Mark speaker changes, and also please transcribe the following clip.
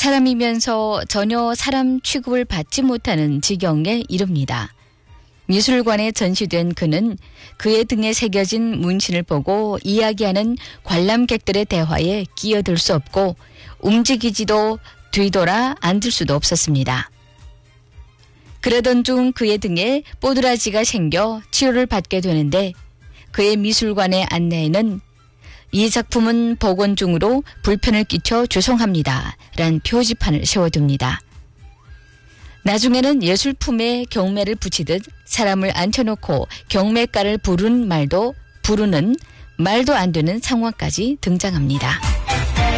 Speaker 1: 사람이면서 전혀 사람 취급을 받지 못하는 지경에 이릅니다. 미술관에 전시된 그는 그의 등에 새겨진 문신을 보고 이야기하는 관람객들의 대화에 끼어들 수 없고 움직이지도 뒤돌아 앉을 수도 없었습니다. 그러던 중 그의 등에 뽀드라지가 생겨 치료를 받게 되는데 그의 미술관의 안내에는 이 작품은 복원 중으로 불편을 끼쳐 죄송합니다. 란 표지판을 세워둡니다. 나중에는 예술품에 경매를 붙이듯 사람을 앉혀놓고 경매가를 부르는 말도 안 되는 상황까지 등장합니다.